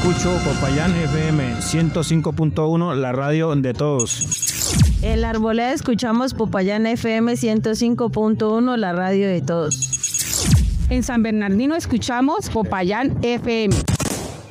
escucho Popayán FM 105.1, la radio de todos. En la Arboleda escuchamos Popayán FM 105.1, la radio de todos. En San Bernardino escuchamos Popayán FM.